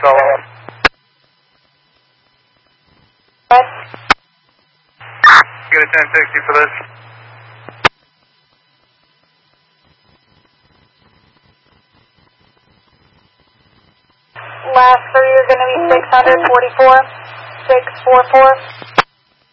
Sullivan. What? Get a 1060 for this. Last three are going to be 644, 644.